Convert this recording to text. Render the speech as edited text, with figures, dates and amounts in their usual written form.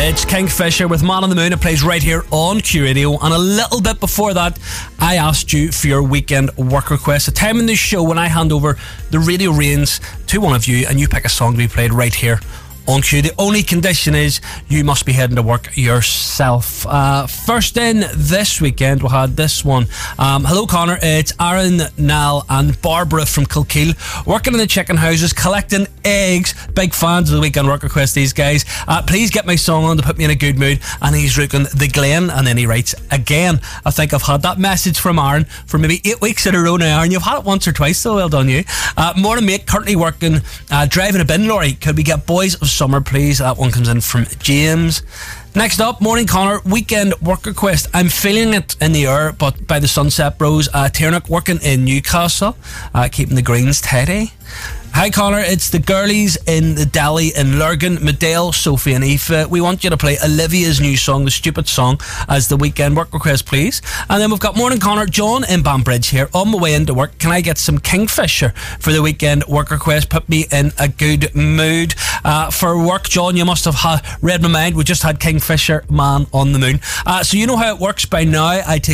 It's Kingfisher with Man on the Moon. It plays right here on Q Radio. And a little bit before that, I asked you for your weekend work request. A time in the show when I hand over the radio reins to one of you and you pick a song to be played right here on Q. The only condition is you must be heading to work yourself. First in this weekend, we had this one. Hello, Connor. It's Aaron, Nal and Barbara from Kilkeel, working in the chicken houses, collecting eggs. Big fans of the weekend work request, these guys. Please get my song on to put me in a good mood. And he's rooking The Glen. And then he writes, again, I think I've had that message from Aaron for maybe 8 weeks in a row now, Aaron. You've had it once or twice, so well done you. Morning, mate. Currently working, driving a bin lorry. Could we get Boys of Summer, please? That one comes in from James. Next up, morning, Connor. Weekend work request. I'm feeling it in the air, but by the sunset bros. Tiernock working in Newcastle, keeping the greens tidy. Hi, Connor. It's the girlies in the deli in Lurgan, Medale, Sophie and Aoife. We want you to play Olivia's new song, The Stupid Song, as the weekend work request, please. And then we've got morning, Connor. John in Banbridge here. On my way into work, can I get some Kingfisher for the weekend work request? Put me in a good mood. For work, John, you must have read my mind. We just had Kingfisher, Man on the Moon. So you know how it works by now. I take